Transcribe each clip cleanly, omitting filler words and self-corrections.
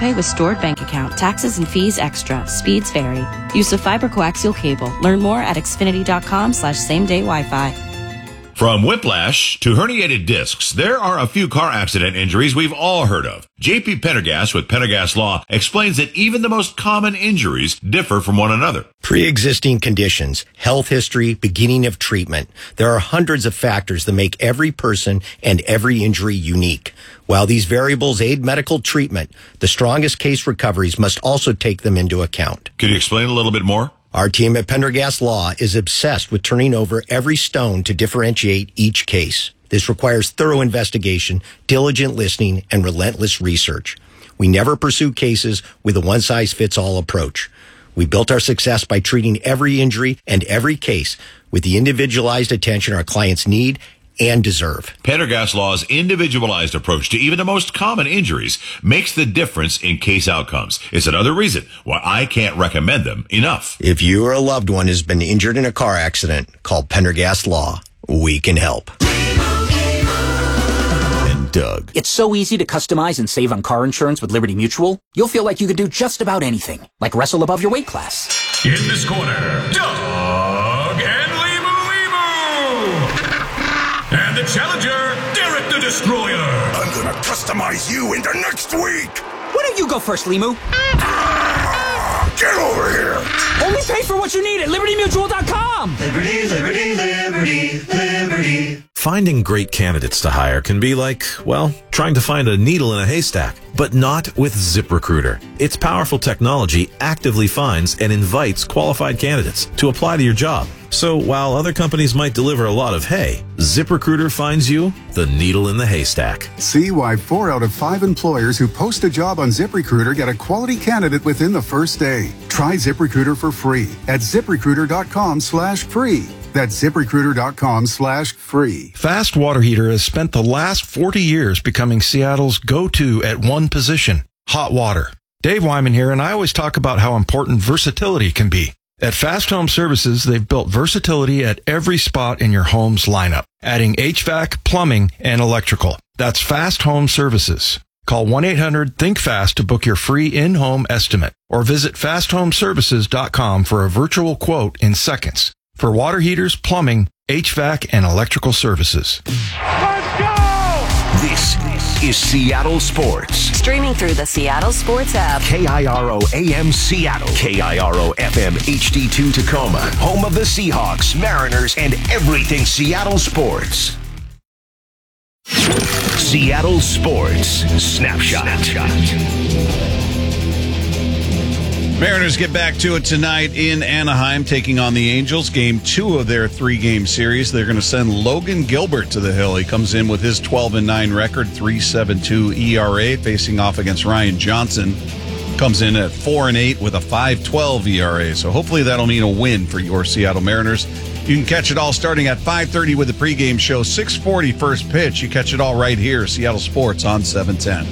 pay with stored bank account. Taxes and fees extra. Speeds vary. Use of fiber coaxial cable. Learn more at Xfinity.com/same-day Wi-Fi. From whiplash to herniated discs, there are a few car accident injuries we've all heard of. J.P. Pendergast with Pendergast Law explains that even the most common injuries differ from one another. Pre-existing conditions, health history, beginning of treatment. There are hundreds of factors that make every person and every injury unique. While these variables aid medical treatment, the strongest case recoveries must also take them into account. Can you explain a little bit more? Our team at Pendergast Law is obsessed with turning over every stone to differentiate each case. This requires thorough investigation, diligent listening, and relentless research. We never pursue cases with a one-size-fits-all approach. We built our success by treating every injury and every case with the individualized attention our clients need and deserve. Pendergast Law's individualized approach to even the most common injuries makes the difference in case outcomes. It's another reason why I can't recommend them enough. If you or a loved one has been injured in a car accident, call Pendergast Law. We can help. And Doug. It's so easy to customize and save on car insurance with Liberty Mutual. You'll feel like you could do just about anything, like wrestle above your weight class. In this corner, Doug and and the challenger, Derek the Destroyer. I'm gonna customize you into next week. Why don't you go first, Limu? Get over here. Only pay for what you need at LibertyMutual.com. Liberty, liberty, liberty, liberty. Finding great candidates to hire can be like, well, trying to find a needle in a haystack, but not with ZipRecruiter. Its powerful technology actively finds and invites qualified candidates to apply to your job. So while other companies might deliver a lot of hay, ZipRecruiter finds you the needle in the haystack. See why 4 out of 5 employers who post a job on ZipRecruiter get a quality candidate within the first day. Try ZipRecruiter for free at ZipRecruiter.com/free. That's ZipRecruiter.com/free. Fast Water Heater has spent the last 40 years becoming Seattle's go-to at one position, hot water. Dave Wyman here, and I always talk about how important versatility can be. At Fast Home Services, they've built versatility at every spot in your home's lineup, adding HVAC, plumbing, and electrical. That's Fast Home Services. Call 1-800-THINK-FAST to book your free in-home estimate, or visit FastHomeServices.com for a virtual quote in seconds for water heaters, plumbing, HVAC, and electrical services. Let's go! This is Seattle Sports. Streaming through the Seattle Sports app. KIRO AM Seattle. KIRO FM HD2 Tacoma. Home of the Seahawks, Mariners, and everything Seattle sports. Seattle Sports Snapshot. Mariners get back to it tonight in Anaheim, taking on the Angels. Game 2 of their 3-game series. They're going to send Logan Gilbert to the hill. He comes in with his 12-9 record, 3.72 ERA, facing off against Ryan Johnson. Comes in at 4-8 with a 5.12 ERA. So hopefully that'll mean a win for your Seattle Mariners. You can catch it all starting at 5:30 with the pregame show. 6:40 first pitch. You catch it all right here, Seattle Sports on 710.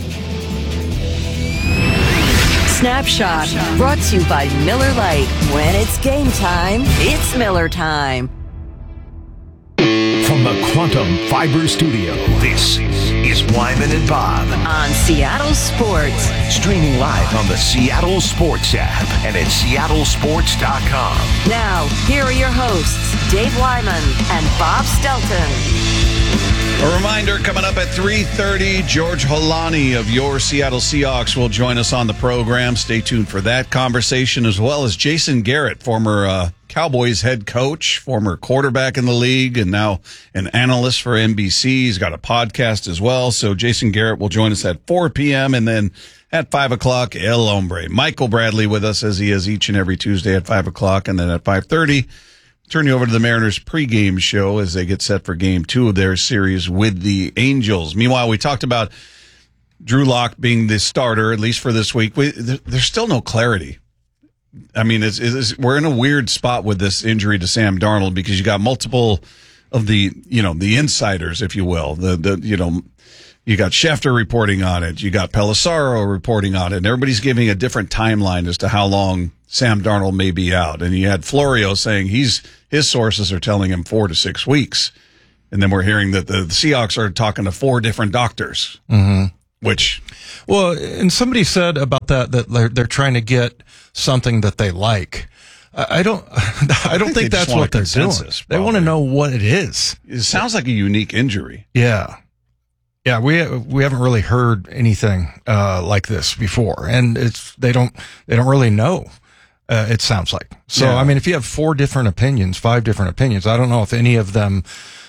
Snapshot, brought to you by Miller Lite. When it's game time, it's Miller time. From the Quantum Fiber Studio, this is Wyman and Bob. On Seattle Sports. Streaming live on the Seattle Sports app and at seattlesports.com. Now, here are your hosts, Dave Wyman and Bob Stelton. A reminder, coming up at 3:30, George Holani of your Seattle Seahawks will join us on the program. Stay tuned for that conversation, as well as Jason Garrett, former Cowboys head coach, former quarterback in the league, and now an analyst for NBC. He's got a podcast as well. So Jason Garrett will join us at 4 p.m. and then at 5 o'clock, El Hombre. Michael Bradley with us, as he is each and every Tuesday at 5 o'clock, and then at 5:30. Turn you over to the Mariners pregame show as they get set for game 2 of their series with the Angels. Meanwhile, we talked about Drew Lock being the starter, at least for this week. There's still no clarity. I mean, we're in a weird spot with this injury to Sam Darnold because you got multiple of the insiders, if you will. You got Schefter reporting on it. You got Pelissaro reporting on it. And everybody's giving a different timeline as to how long Sam Darnold may be out. And you had Florio saying his sources are telling him 4 to 6 weeks. And then we're hearing that the Seahawks are talking to 4 different doctors. Mm-hmm. Well, and somebody said about that they're trying to get something that they like. I don't think that's what they're doing. They want to know what it is. It sounds like a unique injury. Yeah. Yeah, we haven't really heard anything like this before, and they don't really know. It sounds like. So yeah. I mean, if you have 5 different opinions, I don't know if any of them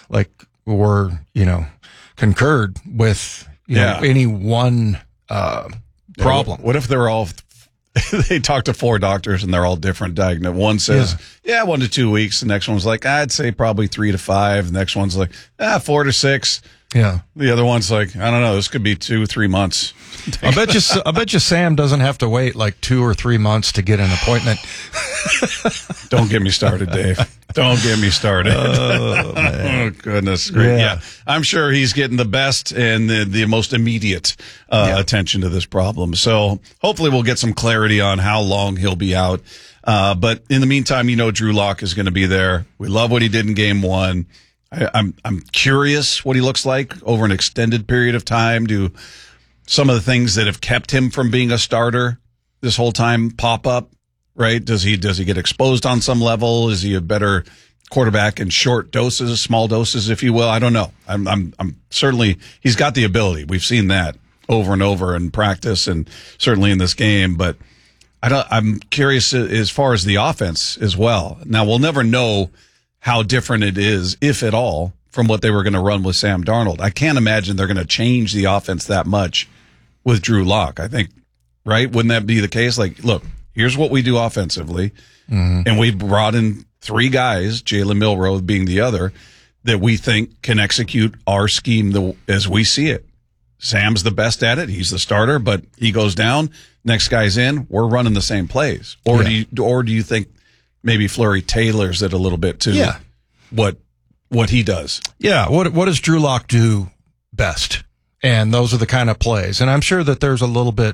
were concurred with any one problem. What if they're all? They talk to 4 doctors and they're all different diagnosed. One says, 1 to 2 weeks. The next one's like, I'd say probably 3 to 5. The next one's like, 4 to 6. Yeah. The other one's like, I don't know. This could be 2-3 months. I bet you Sam doesn't have to wait like 2 or 3 months to get an appointment. Don't get me started, Dave. Don't get me started. Oh, goodness. Great. Yeah. I'm sure he's getting the best and the most immediate attention to this problem. So hopefully we'll get some clarity on how long he'll be out. But in the meantime, Drew Lock is going to be there. We love what he did in game 1. I'm curious what he looks like over an extended period of time. Do some of the things that have kept him from being a starter this whole time pop up? Right? Does he get exposed on some level? Is he a better quarterback in short doses, small doses, if you will? I don't know. I'm certainly he's got the ability. We've seen that over and over in practice and certainly in this game. But I'm curious as far as the offense as well. Now we'll never know how different it is, if at all, from what they were going to run with Sam Darnold. I can't imagine they're going to change the offense that much with Drew Lock. I think, right? Wouldn't that be the case? Like, look, here's what we do offensively. Mm-hmm. And we brought in 3 guys, Jalen Milroe being the other, that we think can execute our scheme as we see it. Sam's the best at it. He's the starter, but he goes down. Next guy's in. We're running the same plays. Or do you think maybe Fleury tailors it a little bit to what he does? Yeah. What does Drew Lock do best? And those are the kind of plays. And I'm sure that there's a little bit,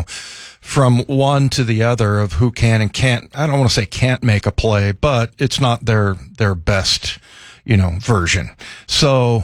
from one to the other of who can and can't. I don't want to say can't make a play, but it's not their best, version. So,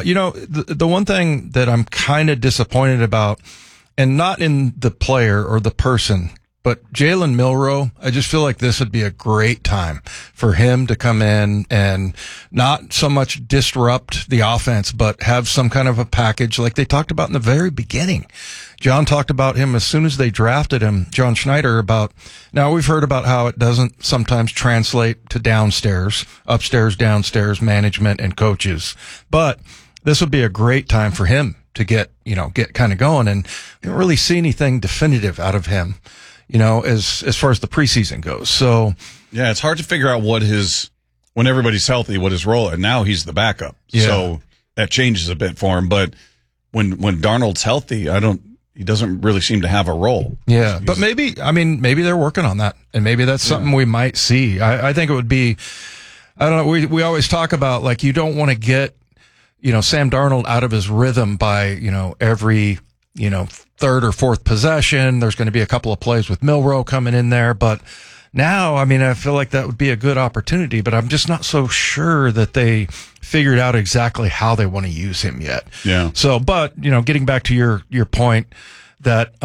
the one thing that I'm kind of disappointed about, and not in the player or the person, but Jalen Milroe, I just feel like this would be a great time for him to come in and not so much disrupt the offense, but have some kind of a package like they talked about in the very beginning. John talked about him as soon as they drafted him, John Schneider, now we've heard about how it doesn't sometimes translate to downstairs, upstairs, downstairs, management and coaches. But this would be a great time for him to get kind of going, and I don't really see anything definitive out of him. As far as the preseason goes. So yeah, it's hard to figure out when everybody's healthy, what his role, and now he's the backup. Yeah. So that changes a bit for him. But when Darnold's healthy, he doesn't really seem to have a role. Yeah. But maybe they're working on that, and maybe that's something we might see. I think it would be, I don't know. We always talk about you don't want to get, Sam Darnold out of his rhythm by, every, third or fourth possession. There's going to be a couple of plays with Milroe coming in there, but now, I feel like that would be a good opportunity, but I'm just not so sure that they figured out exactly how they want to use him yet. Yeah. So, but, getting back to your point that,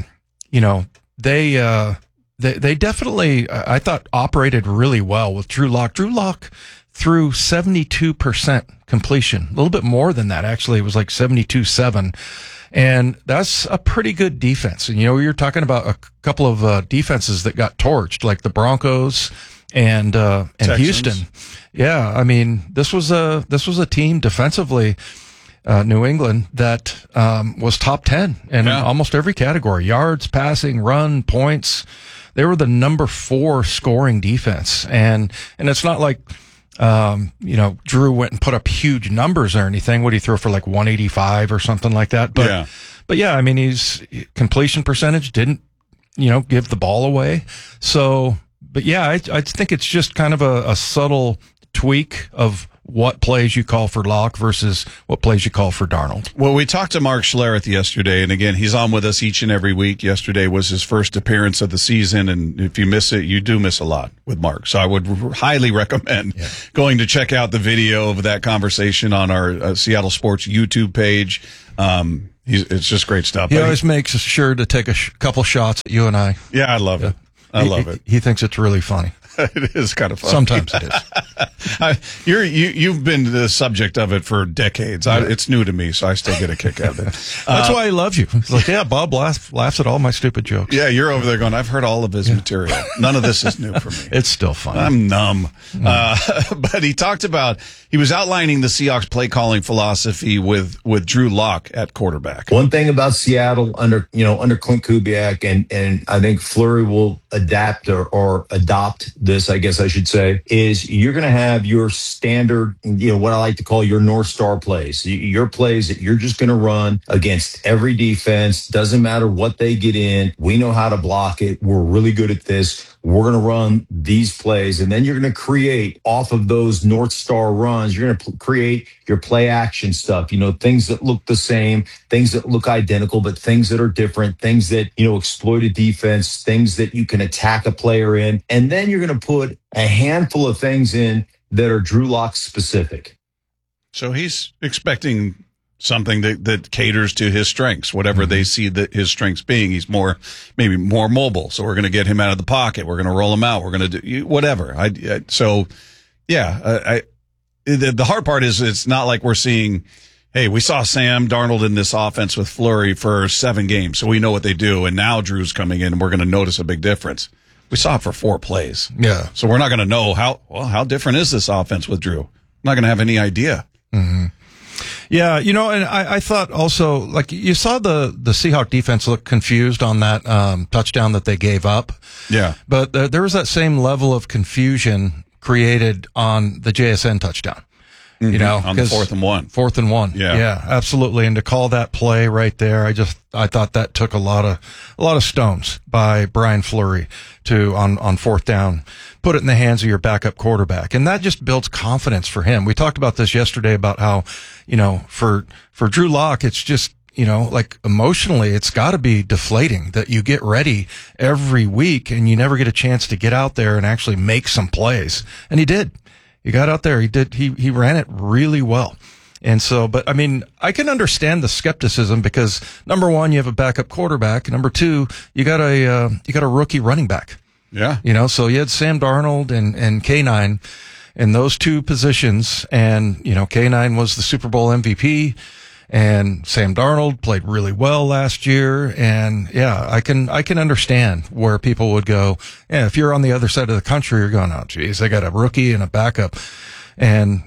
they definitely, I thought, operated really well with Drew Lock. Drew Lock threw 72% completion, a little bit more than that. Actually, it was like 72.7. And that's a pretty good defense. And, you're talking about a couple of defenses that got torched, like the Broncos and Houston. Yeah. This was a team defensively, New England, that was top 10 in almost every category: yards, passing, run, points. They were the number 4 scoring defense. And it's not like, Drew went and put up huge numbers or anything. What did he throw for, like 185 or something like that? But his completion percentage didn't, give the ball away. So, but yeah, I think it's just kind of a subtle tweak of what plays you call for Lock versus what plays you call for Darnold. Well, we talked to Mark Schlereth yesterday, and again, he's on with us each and every week. Yesterday was his first appearance of the season, and if you miss it, you do miss a lot with Mark. So I would highly recommend going to check out the video of that conversation on our Seattle Sports YouTube page. It's just great stuff. He always makes sure to take a couple shots at you and I. Yeah, I love it. I love it. He thinks it's really funny. It is kind of funny. Sometimes it is. You've been the subject of it for decades. It's new to me, so I still get a kick out of it. That's why he loves you. He's like, yeah, Bob laughs at all my stupid jokes. Yeah, you're over there going, I've heard all of his material. None of this is new for me. It's still fun. I'm numb. But he talked about, he was outlining the Seahawks play calling philosophy with Drew Lock at quarterback. One thing about Seattle under Clint Kubiak, and I think Fleury will adapt or adopt this, I guess I should say, is you're going to have your standard, what I like to call your North Star plays. Your plays that you're just going to run against every defense. Doesn't matter what they get in. We know how to block it. We're really good at this. We're going to run these plays, and then you're going to create off of those North Star runs. You're going to create your play action stuff, things that look the same, things that look identical, but things that are different, things that, exploit a defense, things that you can attack a player in. And then you're going to put a handful of things in that are Drew Lock specific. So he's expecting something that caters to his strengths, whatever they see that his strengths being. He's maybe more mobile. So we're going to get him out of the pocket. We're going to roll him out. We're going to do whatever. The hard part is it's not like we're seeing, hey, we saw Sam Darnold in this offense with Fleury for 7 games, so we know what they do. And now Drew's coming in and we're going to notice a big difference. We saw it for 4 plays. Yeah. So we're not going to know how different is this offense with Drew. I'm not going to have any idea. Mm-hmm. Yeah, and I thought also, like, you saw the Seahawk defense look confused on that touchdown that they gave up. Yeah. But there was that same level of confusion created on the JSN touchdown. On the 4th and 1. 4th and 1. Yeah, absolutely. And to call that play right there, I thought that took a lot of stones by Brian Fleury on 4th down. Put it in the hands of your backup quarterback. And that just builds confidence for him. We talked about this yesterday about how, for Drew Lock, it's just, like emotionally, it's got to be deflating that you get ready every week and you never get a chance to get out there and actually make some plays. And he did. He got out there. He ran it really well. And so, but I mean, I can understand the skepticism because number one, you have a backup quarterback. Number two, you got a rookie running back. Yeah. So you had Sam Darnold and K9 in those 2 positions. And, K9 was the Super Bowl MVP and Sam Darnold played really well last year. And yeah, I can understand where people would go. Yeah, if you're on the other side of the country, you're going, oh geez, I got a rookie and a backup. And,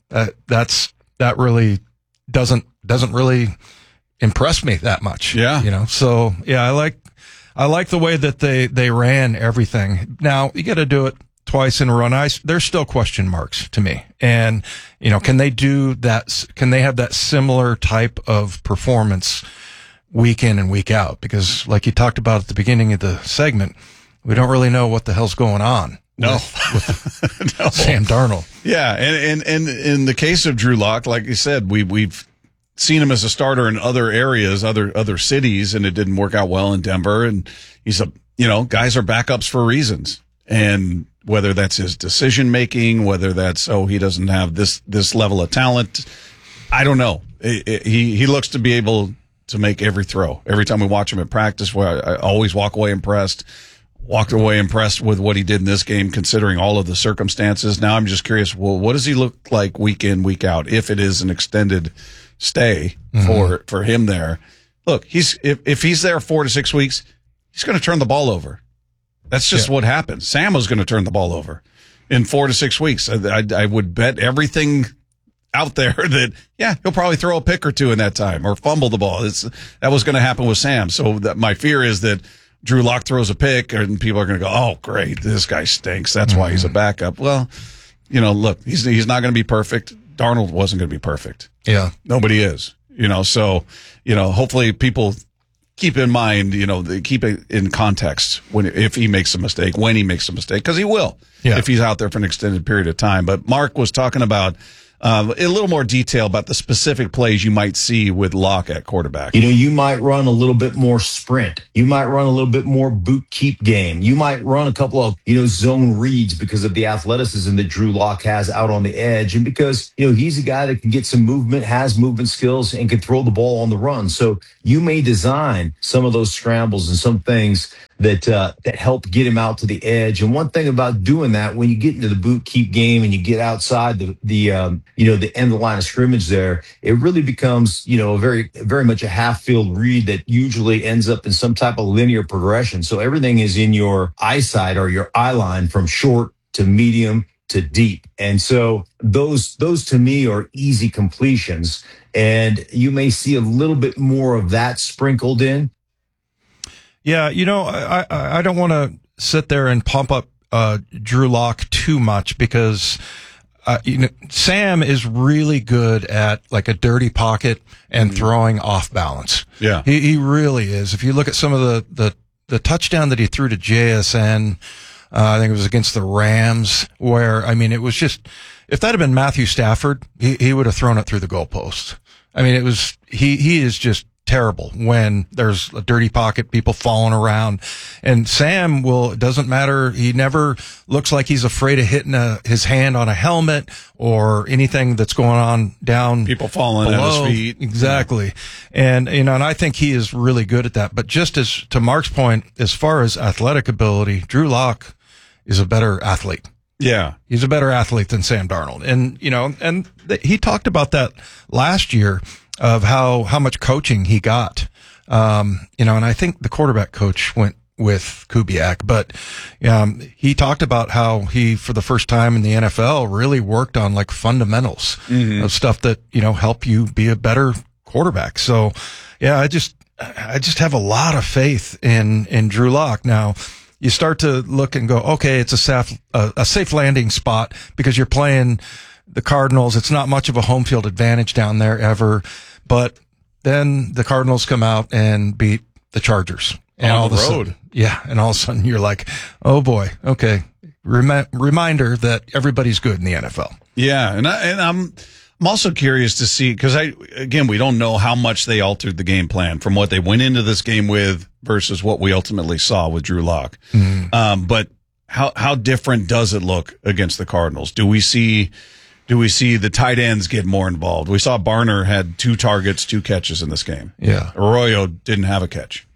that really doesn't really impress me that much. Yeah. So yeah, I like the way that they ran everything. Now you got to do it twice in a row. There's still question marks to me. And, can they do that? Can they have that similar type of performance week in and week out? Because like you talked about at the beginning of the segment, we don't really know what the hell's going on. No. with no. Sam Darnold. Yeah. And in the case of Drew Lock, like you said, we've seen him as a starter in other areas, other cities, and it didn't work out well in Denver. And he's guys are backups for reasons. And whether that's his decision making, whether that's, he doesn't have this level of talent, I don't know. He looks to be able to make every throw. Every time we watch him at practice, where I always walked away impressed with what he did in this game, considering all of the circumstances. Now I'm just curious, well, what does he look like week in, week out, if it is an extended stay for him there? Look, if he's there 4 to 6 weeks, he's going to turn the ball over. That's just what happens. Sam was going to turn the ball over in 4 to 6 weeks. I would bet everything out there that, he'll probably throw a pick or 2 in that time or fumble the ball. That was going to happen with Sam. So my fear is that Drew Lock throws a pick and people are going to go, oh, great, this guy stinks. That's why he's a backup. Well, look, he's not going to be perfect. Darnold wasn't going to be perfect. Yeah. Nobody is, so, hopefully people keep in mind, they keep it in context if he makes a mistake, when he makes a mistake, because he will if he's out there for an extended period of time. But Mark was talking about a little more detail about the specific plays you might see with Locke at quarterback. You might run a little bit more sprint. You might run a little bit more boot keep game. You might run a couple of, zone reads because of the athleticism that Drew Lock has out on the edge. And because, he's a guy that can get some movement, has movement skills, and can throw the ball on the run. So you may design some of those scrambles and some things that help get him out to the edge. And one thing about doing that, when you get into the boot keep game and you get outside the end of the line of scrimmage there, it really becomes, a very, very much a half field read that usually ends up in some type of linear progression. So everything is in your eyesight or your eye line from short to medium to deep. And so those to me are easy completions. And you may see a little bit more of that sprinkled in. Yeah, I don't want to sit there and pump up Drew Lock too much because Sam is really good at like a dirty pocket and throwing off balance. Yeah, he really is. If you look at some of the touchdown that he threw to JSN, I think it was against the Rams, where it was just, if that had been Matthew Stafford, he would have thrown it through the goalpost. He is just terrible when there's a dirty pocket, people falling around. And Sam it doesn't matter. He never looks like he's afraid of hitting his hand on a helmet or anything that's going on down. People falling below. At his feet. Exactly. Yeah. And I think he is really good at that. But just as to Mark's point, as far as athletic ability, Drew Lock is a better athlete. Yeah. He's a better athlete than Sam Darnold. And, he talked about that last year of how much coaching he got. And I think the quarterback coach went with Kubiak, but, he talked about how he, for the first time in the NFL, really worked on like fundamentals of stuff that, help you be a better quarterback. So, yeah, I just have a lot of faith in Drew Lock. Now, you start to look and go, okay, it's a safe landing spot because you're playing the Cardinals. It's not much of a home field advantage down there ever, but then the Cardinals come out and beat the Chargers. And on the road. And all of a sudden you're like, oh boy, okay. Reminder that everybody's good in the NFL. Yeah, and I'm also curious to see, because we don't know how much they altered the game plan from what they went into this game with versus what we ultimately saw with Drew Lock. But how different does it look against the Cardinals? Do we see the tight ends get more involved? We saw Barner had 2 targets, 2 catches in this game. Yeah. Arroyo didn't have a catch.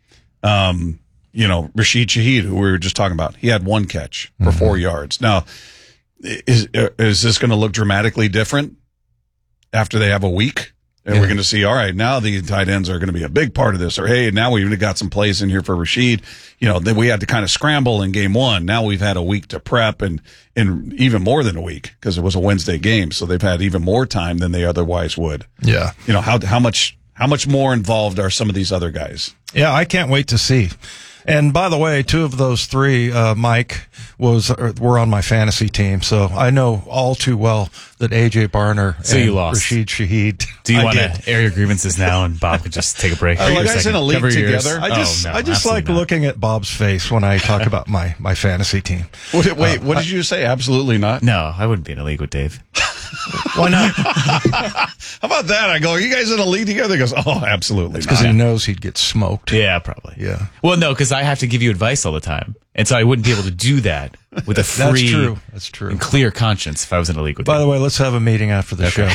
Rashid Shaheed, who we were just talking about, he had 1 catch for 4 yards. Now, is this going to look dramatically different after they have a week? And we're going to see, all right, now the tight ends are going to be a big part of this. Or, hey, now we've got some plays in here for Rashid. Then we had to kind of scramble in game 1. Now we've had a week to prep and even more than a week because it was a Wednesday game. So they've had even more time than they otherwise would. Yeah. How much more involved are some of these other guys? Yeah, I can't wait to see. And by the way, 2 of those 3, Mike, were on my fantasy team, so I know all too well that AJ Barner and you lost. Rashid Shaheed. Do you want to air your grievances now, and Bob can just take a break? Are you guys in a league together? I just like looking at Bob's face when I talk about my fantasy team. Wait, what did you say? Absolutely not. No, I wouldn't be in a league with Dave. Why not? How about that? I go, are you guys in a league together? He goes, oh, absolutely not. Because he knows he'd get smoked. Yeah, probably. Yeah. Well, no, because I have to give you advice all the time. And so I wouldn't be able to do that with a free That's true. and clear conscience if I was in a league with you. By the way, let's have a meeting after the show.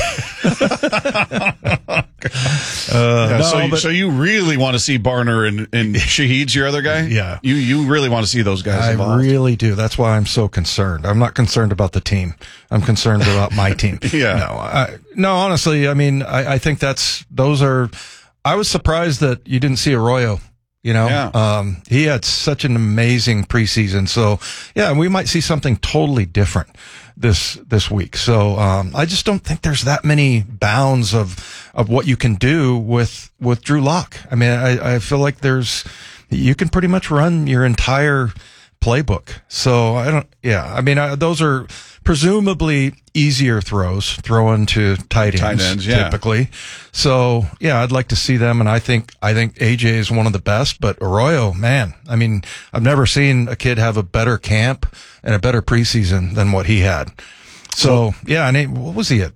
So you really want to see Barner and Shaheed's your other guy? Yeah. You really want to see those guys involved? I really do. That's why I'm so concerned. I'm not concerned about the team. I'm concerned about my team. Yeah. No, honestly, I think I was surprised that you didn't see Arroyo. He had such an amazing preseason. So yeah, we might see something totally different this week. So, I just don't think there's that many bounds of what you can do with Drew Lock. I feel like you can pretty much run your entire playbook. So those are presumably easier throws throwing to tight ends typically. So yeah, I'd like to see them. And I think AJ is one of the best, but Arroyo, man, I've never seen a kid have a better camp and a better preseason than what he had. So yeah. And what was he at?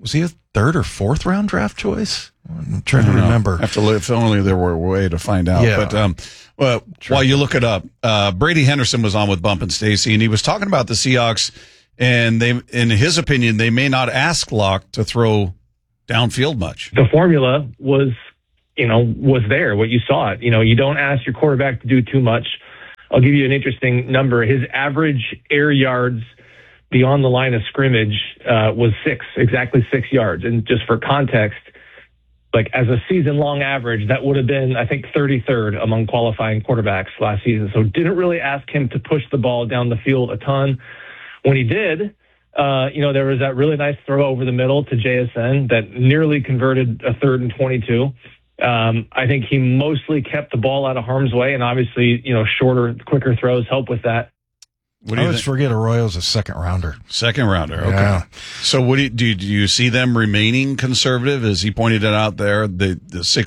was he a 3rd or 4th round draft choice? I'm trying to remember. Have to look, if only there were a way to find out. Yeah. But while you look it up, Brady Henderson was on with Bump and Stacy, and he was talking about the Seahawks, and they, in his opinion, they may not ask Locke to throw downfield much. The formula was there. What you saw it. You don't ask your quarterback to do too much. I'll give you an interesting number. His average air yards beyond the line of scrimmage was exactly 6 yards. And just for context, like as a season-long average, that would have been, I think, 33rd among qualifying quarterbacks last season. So didn't really ask him to push the ball down the field a ton. When he did, there was that really nice throw over the middle to JSN that nearly converted a 3rd and 22. I think he mostly kept the ball out of harm's way, and obviously, quicker throws help with that. I always forget Arroyo's a 2nd rounder. 2nd rounder, okay. Yeah. So what do you see them remaining conservative? As he pointed it out there, the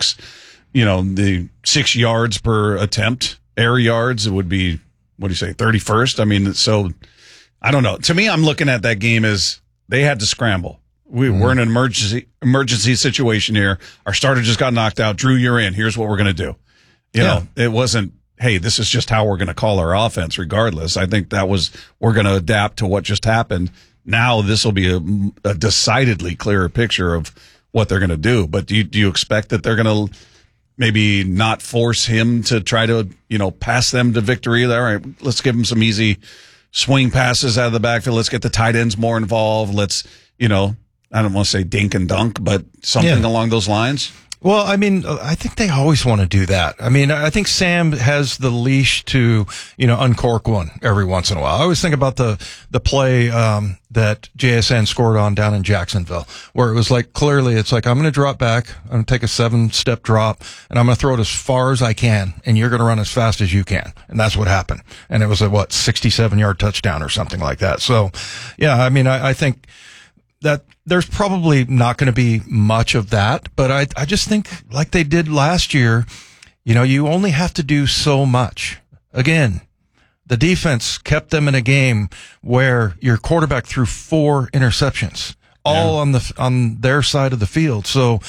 6 yards per attempt, air yards, it would be, 31st? I mean, so I don't know. To me, I'm looking at that game as they had to scramble. We're in an emergency situation here. Our starter just got knocked out. Drew, you're in. Here's what we're going to do. It wasn't, hey, this is just how we're going to call our offense regardless. I think that was, we're going to adapt to what just happened. Now this will be a decidedly clearer picture of what they're going to do. But do you expect that they're going to maybe not force him to try to, pass them to victory? All right, let's give him some easy swing passes out of the backfield. Let's get the tight ends more involved. Let's, I don't want to say dink and dunk, but something along those lines. Well, I mean, I think they always want to do that. I mean, I think Sam has the leash to, uncork one every once in a while. I always think about the play, that JSN scored on down in Jacksonville, where it was like, clearly it's like, I'm going to drop back. I'm going to take a 7-step drop and I'm going to throw it as far as I can. And you're going to run as fast as you can. And that's what happened. And it was a 67-yard touchdown or something like that. So yeah, I mean, I think that there's probably not going to be much of that, but I just think like they did last year, you only have to do so much. Again, the defense kept them in a game where your quarterback threw 4 interceptions, all on their side of the field. So,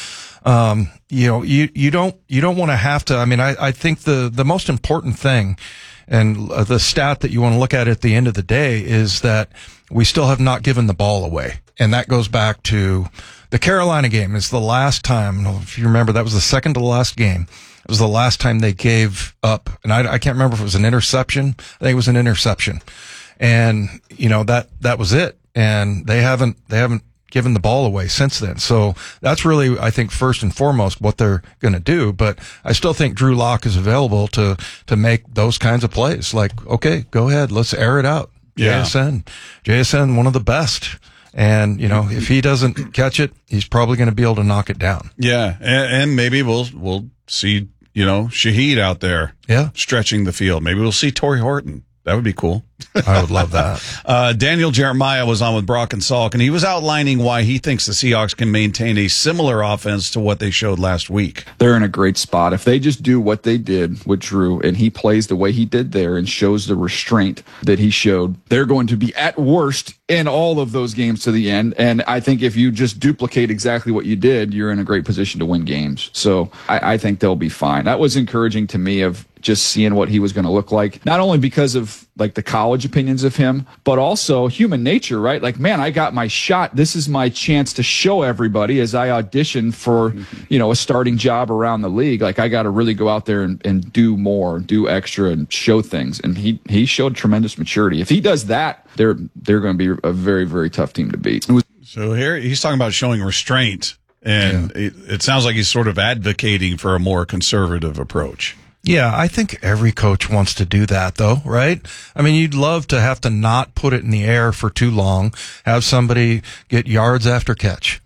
you don't want to have to, I mean, I think the most important thing and the stat that you want to look at the end of the day is that we still have not given the ball away. And that goes back to the Carolina game is the last time, if you remember, that was the second to the last game. It was the last time they gave up. And I can't remember if it was an interception. I think it was an interception. And, that was it. And they haven't given the ball away since then. So that's really, I think, first and foremost what they're going to do. But I still think Drew Lock is available to make those kinds of plays. Like, okay, go ahead. Let's air it out. Yeah. JSN, one of the best. And, if he doesn't catch it, he's probably going to be able to knock it down. Yeah. And maybe we'll see, Shaheed out there stretching the field. Maybe we'll see Torrey Horton. That would be cool. I would love that. Daniel Jeremiah was on with Brock and Salk, and he was outlining why he thinks the Seahawks can maintain a similar offense to what they showed last week. They're in a great spot. If they just do what they did with Drew, and he plays the way he did there and shows the restraint that he showed, they're going to be at worst in all of those games to the end. And I think if you just duplicate exactly what you did, you're in a great position to win games. So I think they'll be fine. That was encouraging to me of just seeing what he was going to look like, not only because of like the college opinions of him, but also human nature, right? Like, man, I got my shot. This is my chance to show everybody as I audition for, a starting job around the league. Like, I got to really go out there and do more, do extra and show things. And he showed tremendous maturity. If he does that, they're going to be a very, very tough team to beat. So here he's talking about showing restraint, and it sounds like he's sort of advocating for a more conservative approach. Yeah, I think every coach wants to do that, though, right? I mean, you'd love to have to not put it in the air for too long, have somebody get yards after catch,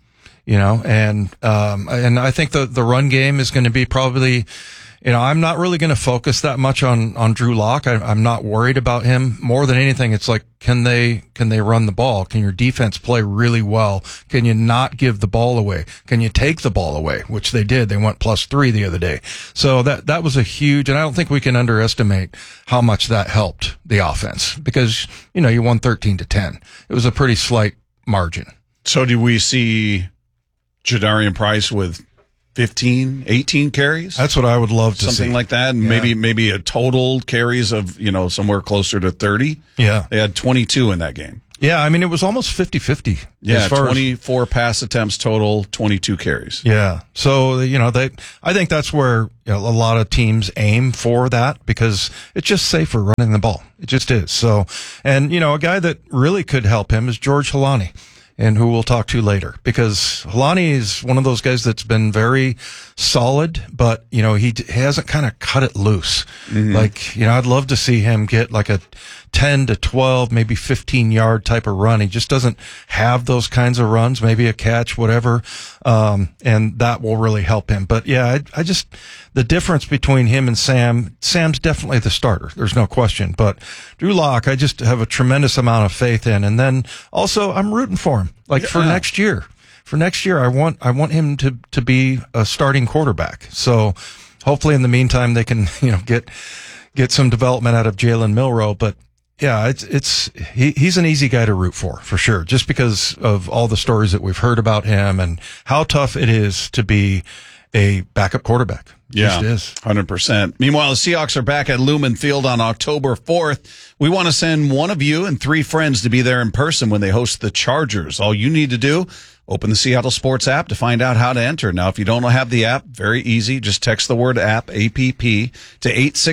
and I think the run game is going to be probably, I'm not really going to focus that much on Drew Lock. I'm not worried about him. More than anything, it's like, can they run the ball? Can your defense play really well? Can you not give the ball away? Can you take the ball away? Which they did. They went +3 the other day. So that was a huge, and I don't think we can underestimate how much that helped the offense because, you won 13-10. It was a pretty slight margin. So do we see Jadarian Price with 15, 18 carries. That's what I would love to see. Something like that. And maybe a total carries of, somewhere closer to 30. Yeah. They had 22 in that game. Yeah, I mean, it was almost 50-50. Yeah, 24 pass attempts total, 22 carries. Yeah. So, I think that's where a lot of teams aim for that because it's just safer running the ball. It just is. So, and, a guy that really could help him is George Holani, and who we'll talk to later, because Holani is one of those guys that's been very solid, but, he hasn't kind of cut it loose. Mm-hmm. I'd love to see him get like a 10 to 12, maybe 15-yard type of run. He just doesn't have those kinds of runs, maybe a catch, whatever, and that will really help him. But, yeah, I just the difference between him and Sam's definitely the starter. There's no question. But Drew Lock, I just have a tremendous amount of faith in. And then also I'm rooting for him, for next year. For next year, I want him to be a starting quarterback. So hopefully in the meantime, they can, get some development out of Jalen Milroe. But yeah, he's an easy guy to root for sure, just because of all the stories that we've heard about him and how tough it is to be a backup quarterback. Yeah, just is. 100%. Meanwhile, the Seahawks are back at Lumen Field on October 4th. We want to send one of you and 3 friends to be there in person when they host the Chargers. All you need to do, open the Seattle Sports app to find out how to enter. Now, if you don't have the app, very easy. Just text the word app, APP, to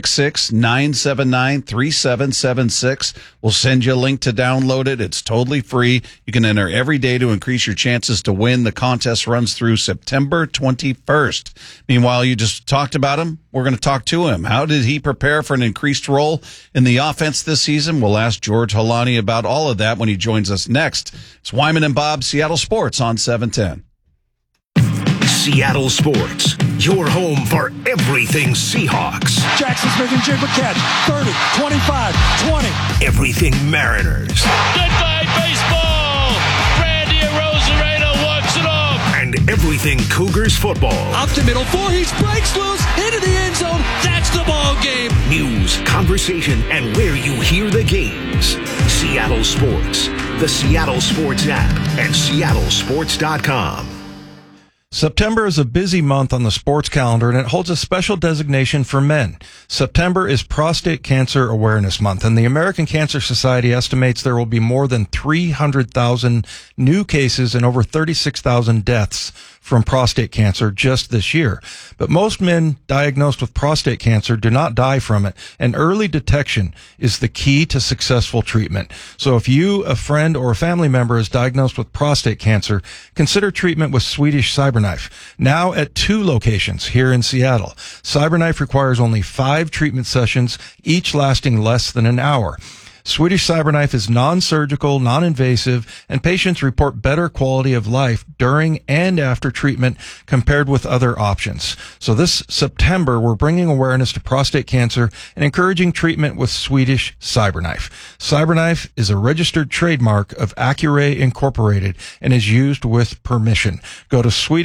866-979-3776. We'll send you a link to download it. It's totally free. You can enter every day to increase your chances to win. The contest runs through September 21st. Meanwhile, you just talked about him. We're going to talk to him. How did he prepare for an increased role in the offense this season? We'll ask George Holani about all of that when he joins us next. It's Wyman and Bob, Seattle Sports on 710. Seattle Sports, your home for everything Seahawks. Jackson Smith-Njigba catch, 30, 25, 20. Everything Mariners. Goodbye, baseball. Randy Arozarena walks it off. And everything Cougars football. Up the middle, Voorhees breaks loose, into the end zone. That's the ball game. News, conversation, and where you hear the games. Seattle Sports, the Seattle Sports app, and seattlesports.com. September is a busy month on the sports calendar, and it holds a special designation for men. September is Prostate Cancer Awareness Month, and the American Cancer Society estimates there will be more than 300,000 new cases and over 36,000 deaths from prostate cancer just this year. But most men diagnosed with prostate cancer do not die from it, and early detection is the key to successful treatment. So if you, a friend, or a family member is diagnosed with prostate cancer, consider treatment with Swedish CyberKnife. Now at 2 locations here in Seattle. CyberKnife requires only 5 treatment sessions, each lasting less than an hour. Swedish CyberKnife is non-surgical, non-invasive, and patients report better quality of life during and after treatment compared with other options. So this September, we're bringing awareness to prostate cancer and encouraging treatment with Swedish CyberKnife. CyberKnife is a registered trademark of Accuray Incorporated and is used with permission. Go to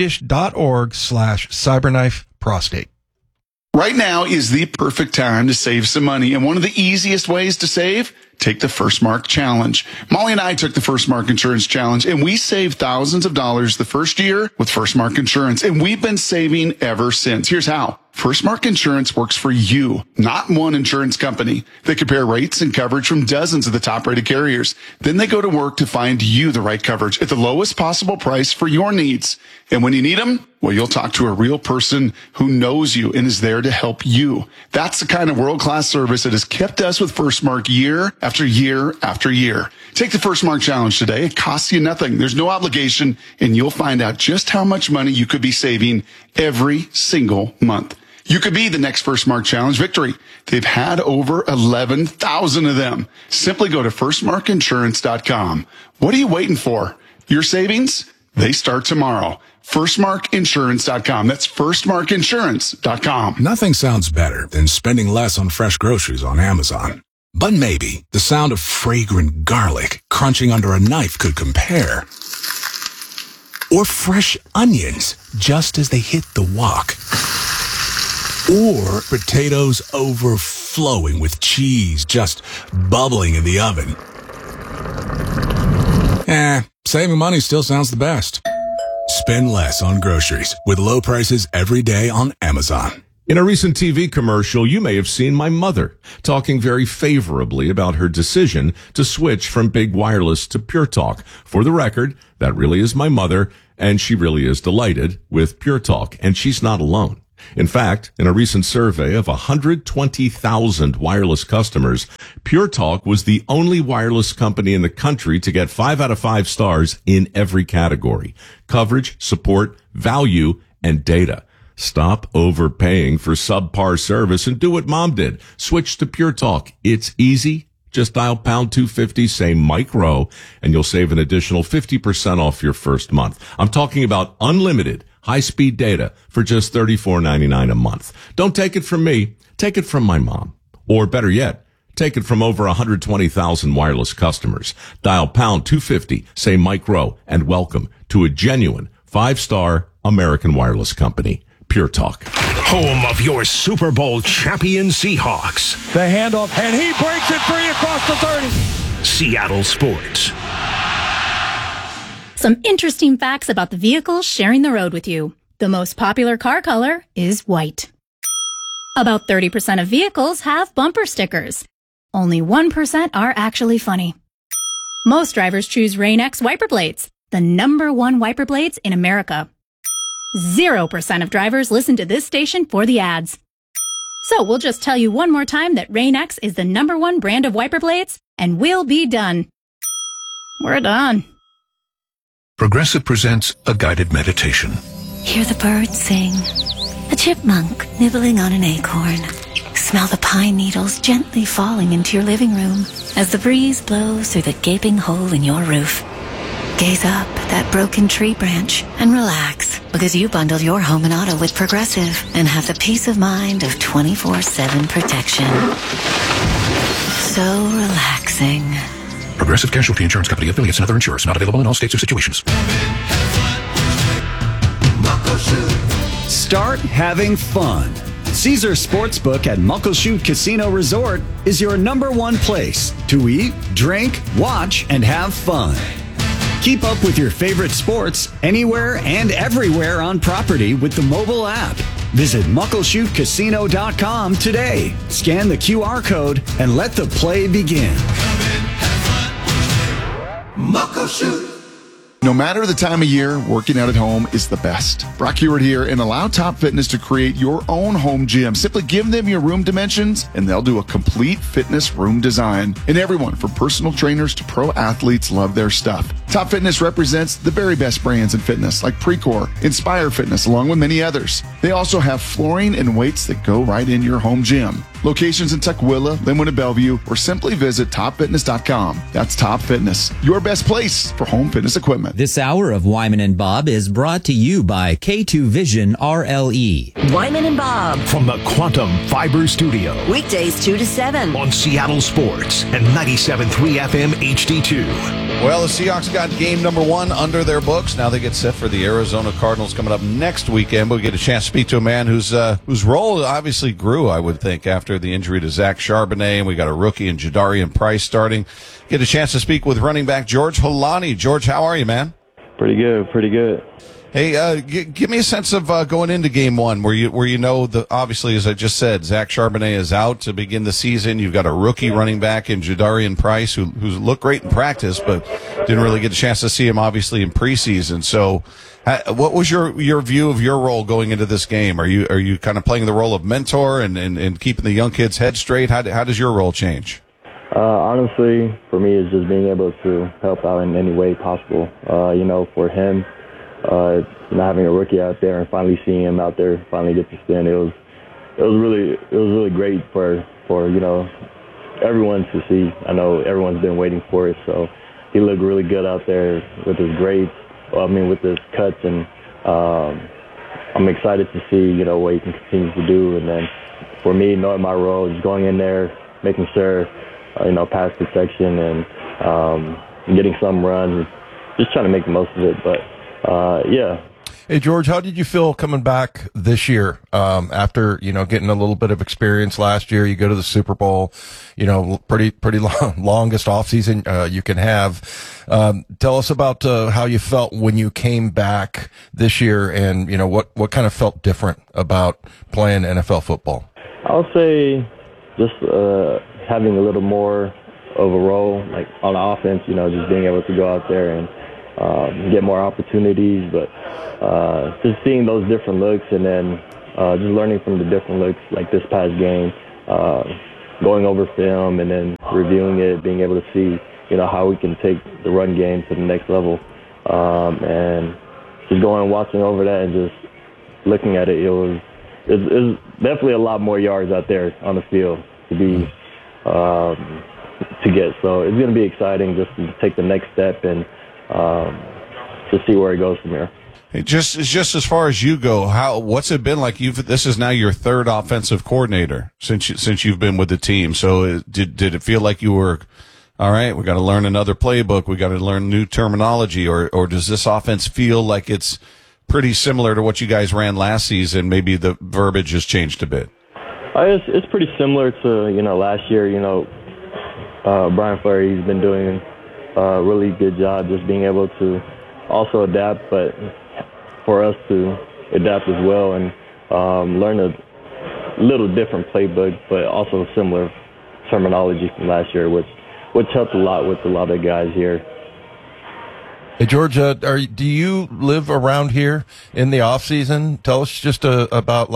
swedish.org/CyberKnifeProstate. Right now is the perfect time to save some money. And one of the easiest ways to save, take the First Mark Challenge. Molly and I took the First Mark Insurance Challenge, and we saved thousands of dollars the first year with First Mark Insurance. And we've been saving ever since. Here's how. First Mark Insurance works for you, not one insurance company. They compare rates and coverage from dozens of the top-rated carriers. Then they go to work to find you the right coverage at the lowest possible price for your needs. And when you need them, well, you'll talk to a real person who knows you and is there to help you. That's the kind of world-class service that has kept us with First Mark year after year after year. Take the First Mark Challenge today. It costs you nothing. There's no obligation, and you'll find out just how much money you could be saving every single month. You could be the next First Mark Challenge victory. They've had over 11,000 of them. Simply go to firstmarkinsurance.com. What are you waiting for? Your savings? They start tomorrow. firstmarkinsurance.com. That's firstmarkinsurance.com. Nothing sounds better than spending less on fresh groceries on Amazon. But maybe the sound of fragrant garlic crunching under a knife could compare. Or fresh onions just as they hit the wok. Or potatoes overflowing with cheese just bubbling in the oven. Saving money still sounds the best. Spend less on groceries with low prices every day on Amazon. In a recent TV commercial, you may have seen my mother talking very favorably about her decision to switch from Big Wireless to Pure Talk. For the record, that really is my mother, and she really is delighted with Pure Talk, and she's not alone. In fact, in a recent survey of 120,000 wireless customers, Pure Talk was the only wireless company in the country to get 5 out of 5 stars in every category: coverage, support, value, and data. Stop overpaying for subpar service and do what Mom did. Switch to Pure Talk. It's easy. Just dial pound 250, say Mike Rowe, and you'll save an additional 50% off your first month. I'm talking about unlimited high-speed data for just $34.99 a month. Don't take it from me. Take it from my mom. Or better yet, take it from over 120,000 wireless customers. Dial pound 250, say Mike Rowe, and welcome to a genuine 5-star American wireless company, Pure Talk. Home of your Super Bowl champion Seahawks. The handoff, and he breaks it free across the 30. Seattle Sports. Some interesting facts about the vehicles sharing the road with you. The most popular car color is white. About 30% of vehicles have bumper stickers. Only 1% are actually funny. Most drivers choose Rain-X wiper blades, the #1 wiper blades in America. 0% of drivers listen to this station for the ads. So we'll just tell you one more time that Rain-X is the #1 brand of wiper blades, and we'll be done. We're done. Progressive presents a guided meditation. Hear the birds sing, a chipmunk nibbling on an acorn. Smell the pine needles gently falling into your living room as the breeze blows through the gaping hole in your roof. Gaze up at that broken tree branch and relax, because you bundled your home and auto with Progressive and have the peace of mind of 24/7 protection. So relaxing. Progressive Casualty Insurance Company, affiliates, and other insurers. Not available in all states or situations. Start having fun. Caesars Sportsbook at Muckleshoot Casino Resort is your #1 place to eat, drink, watch, and have fun. Keep up with your favorite sports anywhere and everywhere on property with the mobile app. Visit MuckleshootCasino.com today. Scan the QR code and let the play begin. Muckleshoot. No matter the time of year, working out at home is the best. Brock Heward here, and allow Top Fitness to create your own home gym. Simply give them your room dimensions, and they'll do a complete fitness room design. And everyone, from personal trainers to pro athletes, love their stuff. Top Fitness represents the very best brands in fitness, like Precor, Inspire Fitness, along with many others. They also have flooring and weights that go right in your home gym. Locations in Tukwila, Linwood, and Bellevue, or simply visit topfitness.com. That's Top Fitness, your best place for home fitness equipment. This hour of Wyman and Bob is brought to you by K2 Vision RLE. Wyman and Bob. From the Quantum Fiber Studio. Weekdays 2 to 7. On Seattle Sports and 97.3 FM HD2. Well, the Seahawks got game #1 under their books. Now they get set for the Arizona Cardinals coming up next weekend. We'll get a chance to speak to a man whose role obviously grew, I would think, after the injury to Zach Charbonnet. And we got a rookie in Jadarian Price starting. Get a chance to speak with running back George Holani. George, how are you, man? Pretty good. Hey, give me a sense of going into game 1, where you know, obviously, as I just said, Zach Charbonnet is out to begin the season. You've got a rookie running back in Jadarian Price who looked great in practice, but didn't really get a chance to see him, obviously, in preseason. So, what was your view of your role going into this game? Are you kind of playing the role of mentor and keeping the young kids' head straight? How does your role change? Honestly, for me, it's just being able to help out in any way possible. For him, having a rookie out there and finally seeing him out there, finally get to spin, it was really great for everyone to see. I know everyone's been waiting for it, so he looked really good out there with his grades. With his cuts, and I'm excited to see what he can continue to do. And then for me, knowing my role is going in there, making sure pass protection and getting some runs, just trying to make the most of it. But yeah. Hey, George, how did you feel coming back this year after, getting a little bit of experience last year? You go to the Super Bowl, pretty longest offseason you can have. Tell us about how you felt when you came back this year and, what kind of felt different about playing NFL football? I'll say just having a little more of a role, like on offense, just being able to go out there and get more opportunities, but just seeing those different looks and then just learning from the different looks, like this past game, going over film and then reviewing it, being able to see, how we can take the run game to the next level, and just going and watching over that and just looking at it, it's definitely a lot more yards out there on the field to get. So it's going to be exciting just to take the next step and to see where it goes from here. Hey, just as far as you go, what's it been like? This is now your third offensive coordinator since you've been with the team. So did it feel like you were, all right, we got to learn another playbook, we got to learn new terminology, or does this offense feel like it's pretty similar to what you guys ran last season? Maybe the verbiage has changed a bit. It's pretty similar to last year. Brian Fleury, he's been doing a really good job just being able to also adapt, but for us to adapt as well and learn a little different playbook, but also similar terminology from last year, which helped a lot with a lot of guys here. Hey, George, do you live around here in the off season? Tell us just about,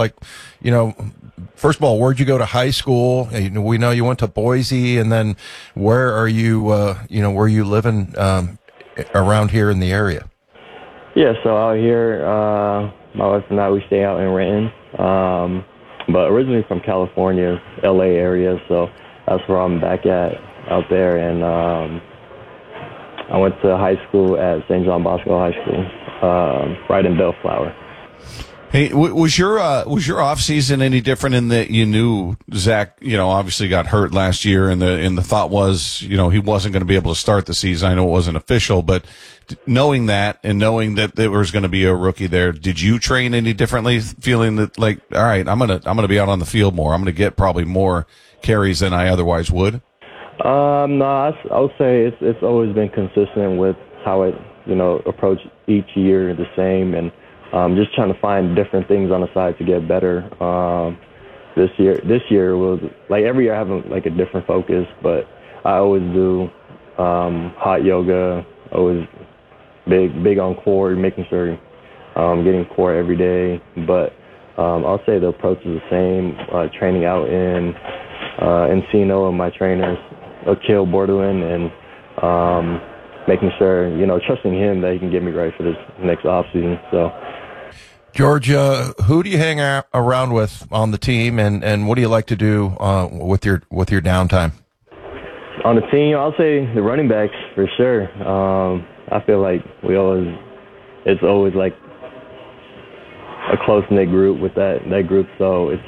first of all, where'd you go to high school? We know you went to Boise, and then where are you, where are you living around here in the area? Yeah, so out here, my wife and I, we stay out in Renton, but originally from California, LA area, so that's where I'm back at out there, and I went to high school at St. John Bosco High School, right in Bellflower. Hey, was your off season any different in that you knew Zach, obviously got hurt last year, and the thought was, he wasn't going to be able to start the season. I know it wasn't official, but knowing that and knowing that there was going to be a rookie there, did you train any differently, feeling that all right, I'm gonna be out on the field more, I'm gonna get probably more carries than I otherwise would? No, I would say it's always been consistent with how it approach each year the same, and just trying to find different things on the side to get better. This year was like every year I have a different focus, but I always do hot yoga, always big on core, making sure getting core every day. But I'll say the approach is the same. Training out in Encino and my trainers, Akil Bordelin, and making sure, trusting him that he can get me ready for this next offseason. So, George, who do you hang around with on the team, and what do you like to do with your downtime? On the team, I'll say the running backs for sure. I feel like it's always like a close-knit group with that group, so it's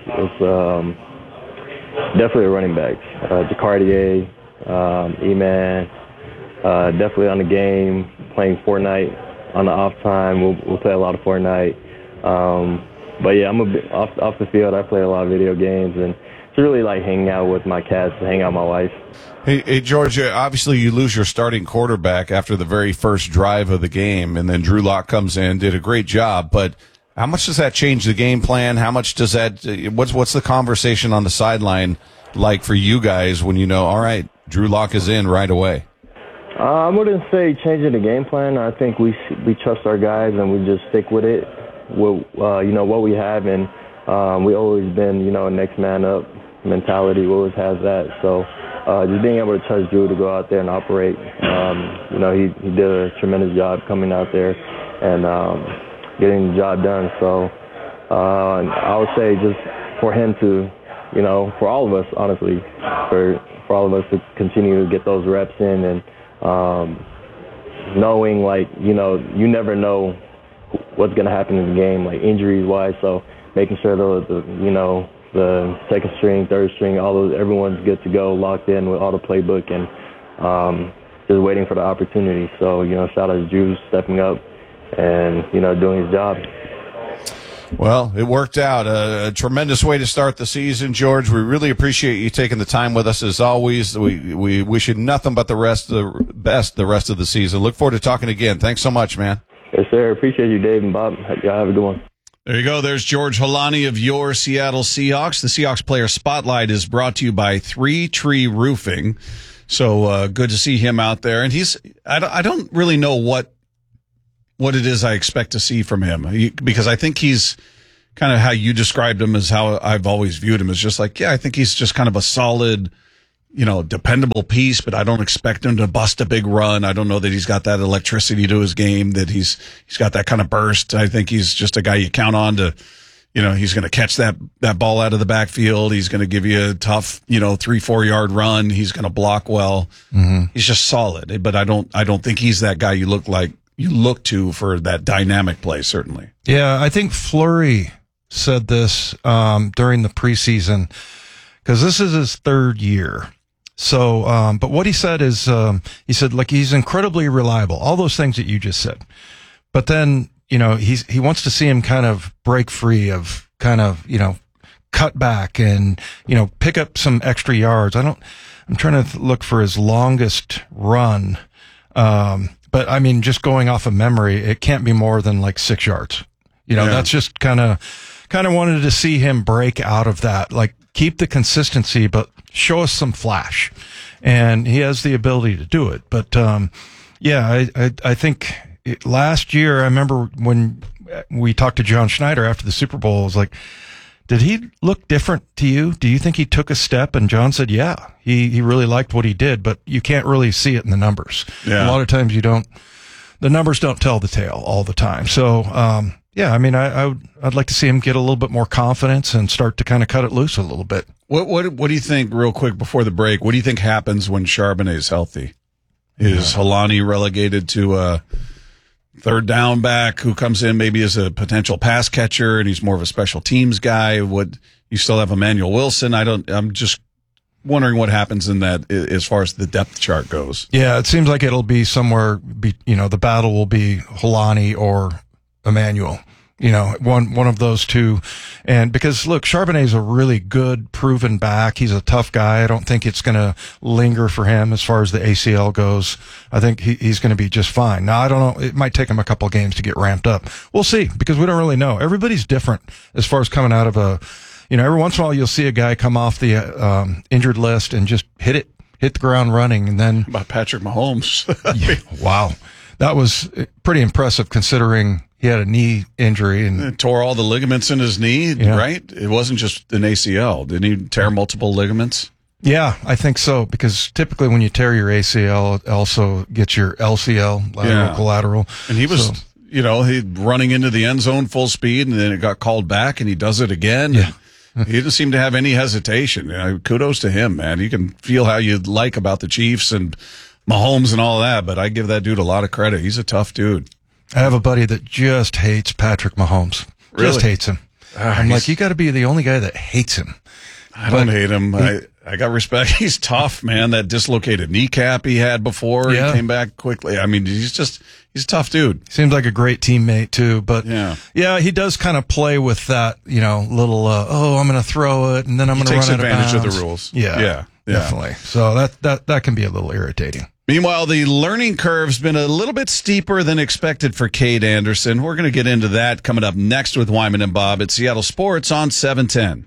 definitely a running backs. Jacardier, E-Man, definitely on the game, playing Fortnite on the off time. We'll play a lot of Fortnite. But yeah, I'm a bit off the field. I play a lot of video games, and it's really like hanging out with my cats, hang out with my wife. Hey, George, obviously you lose your starting quarterback after the very first drive of the game, and then Drew Lock comes in, did a great job, but how much does that change the game plan? How much does that, what's the conversation on the sideline like for you guys when all right, Drew Lock is in right away? I wouldn't say changing the game plan. I think we trust our guys and we just stick with it, with what we have, and we always been a next man up mentality. We always have that. So just being able to trust Drew to go out there and operate. He did a tremendous job coming out there and getting the job done. So I would say just for him to, for all of us, honestly, for all of us to continue to get those reps in, and knowing you never know what's going to happen in the game, like injuries wise. So making sure the second string, third string, everyone's good to go, locked in with all the playbook, and just waiting for the opportunity. So shout out to Drew stepping up and, doing his job. Well, it worked out. A tremendous way to start the season, George. We really appreciate you taking the time with us as always. We wish you nothing but the rest of the season. Look forward to talking again. Thanks so much, man. Yes, sir. Appreciate you, Dave and Bob. Y'all have a good one. There you go. There's George Holani of your Seattle Seahawks. The Seahawks Player Spotlight is brought to you by 3 Tree Roofing. So good to see him out there. And I don't really know what it is I expect to see from him, because I think he's kind of how you described him as how I've always viewed him, as just like, I think he's just kind of a solid, dependable piece, but I don't expect him to bust a big run. I don't know that he's got that electricity to his game, that he's got that kind of burst. I think he's just a guy you count on to, he's going to catch that ball out of the backfield. He's going to give you a tough, 3-4 yard run. He's going to block well. Mm-hmm. He's just solid, but I don't think he's that guy you look to for that dynamic play, certainly. Yeah, I think Fleury said this during the preseason, because this is his 3rd year. So, but what he said is, he said, like, he's incredibly reliable, all those things that you just said. But then, he wants to see him kind of break free of kind of, cut back and, pick up some extra yards. I'm trying to look for his longest run. But I mean, just going off of memory, it can't be more than like 6 yards. That's just kind of wanted to see him break out of that, like keep the consistency, but show us some flash. And he has the ability to do it. But, I think last year, I remember when we talked to John Schneider after the Super Bowl, I was like, did he look different to you? Do you think he took a step? And John said, yeah, he really liked what he did, but you can't really see it in the numbers. Yeah. A lot of times the numbers don't tell the tale all the time. So, I'd like to see him get a little bit more confidence and start to kind of cut it loose a little bit. What do you think, real quick before the break, what do you think happens when Charbonnet is healthy? Is Holani relegated to a third down back who comes in maybe as a potential pass catcher and he's more of a special teams guy? Would you still have Emmanuel Wilson? I'm just wondering what happens in that as far as the depth chart goes. Yeah, it seems like it'll be somewhere, the battle will be Holani or Emmanuel, one of those two. And because look, Charbonnet is a really good proven back. He's a tough guy. I don't think it's going to linger for him as far as the ACL goes. I think he's going to be just fine. Now, I don't know. It might take him a couple of games to get ramped up. We'll see, because we don't really know. Everybody's different as far as coming out of every once in a while you'll see a guy come off the injured list and just hit the ground running. And then about Patrick Mahomes. Wow. That was pretty impressive considering he had a knee injury and tore all the ligaments in his knee, right? It wasn't just an ACL. Didn't he tear multiple ligaments? Yeah, I think so, because typically when you tear your ACL, it also gets your LCL, lateral collateral. And he was, he running into the end zone full speed, and then it got called back, and he does it again. Yeah. He didn't seem to have any hesitation. Kudos to him, man. You can feel how you like about the Chiefs and Mahomes and all that, but I give that dude a lot of credit. He's a tough dude. I have a buddy that just hates Patrick Mahomes. Really? Just hates him. I'm like, you got to be the only guy that hates him. I don't hate him. I got respect. He's tough, man. That dislocated kneecap he had before, he came back quickly. I mean, he's a tough dude. Seems like a great teammate too, but yeah, he does kind of play with that, little, I'm going to throw it and then I'm going to run out of bounds. Takes advantage of the rules. Yeah, definitely. So that can be a little irritating. Meanwhile, the learning curve's been a little bit steeper than expected for Cade Anderson. We're going to get into that coming up next with Wyman and Bob at Seattle Sports on 710.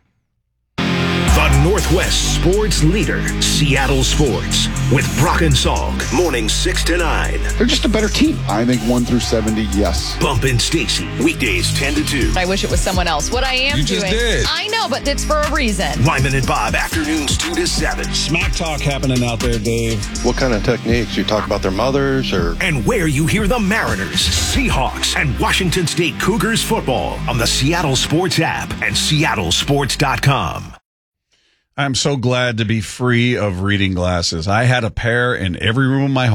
The Northwest sports leader, Seattle Sports, with Brock and Salk, mornings 6 to 9. They're just a better team. I think 1 through 70, yes. Bump and Stacy, weekdays 10 to 2. I wish it was someone else. What I am you doing. Just did. I know, but it's for a reason. Wyman and Bob, afternoons 2 to 7. Smack talk happening out there, Dave. What kind of techniques? You talk about their mothers or? And where you hear the Mariners, Seahawks, and Washington State Cougars football on the Seattle Sports app and seattlesports.com. I'm so glad to be free of reading glasses. I had a pair in every room of my home,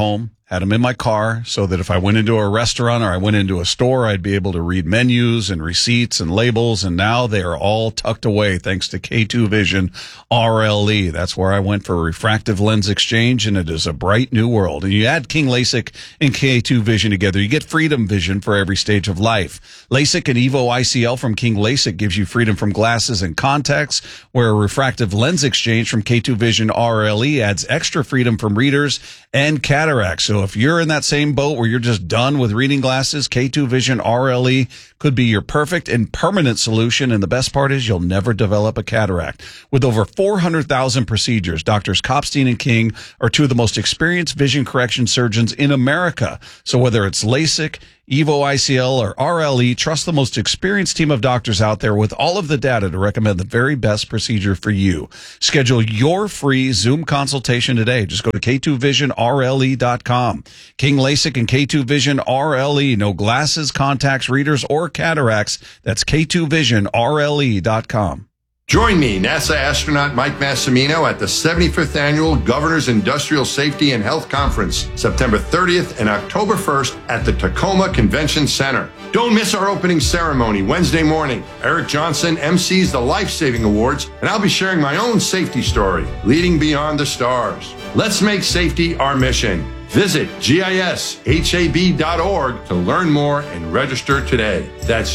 had them in my car so that if I went into a restaurant or I went into a store, I'd be able to read menus and receipts and labels. And now they are all tucked away thanks to K2 Vision RLE. That's where I went for refractive lens exchange, and it is a bright new world. And you add King LASIK and K2 Vision together, you get freedom vision for every stage of life. LASIK and EVO ICL from King LASIK gives you freedom from glasses and contacts, where refractive lens exchange from K2 Vision RLE adds extra freedom from readers and cataracts. So if you're in that same boat where you're just done with reading glasses, K2 Vision RLE could be your perfect and permanent solution. And the best part is you'll never develop a cataract. With over 400,000 procedures, Doctors Kopstein and King are two of the most experienced vision correction surgeons in America. So whether it's LASIK, EVO ICL, or RLE, trust the most experienced team of doctors out there with all of the data to recommend the very best procedure for you. Schedule your free Zoom consultation today. Just go to K2VisionRLE.com. King LASIK and K2 Vision RLE. No glasses, contacts, readers, or cataracts. That's K2VisionRLE.com. Join me, NASA astronaut Mike Massimino, at the 75th Annual Governor's Industrial Safety and Health Conference, September 30th and October 1st at the Tacoma Convention Center. Don't miss our opening ceremony Wednesday morning. Eric Johnson MCs the Life Saving Awards, and I'll be sharing my own safety story, Leading Beyond the Stars. Let's make safety our mission. Visit gishab.org to learn more and register today. That's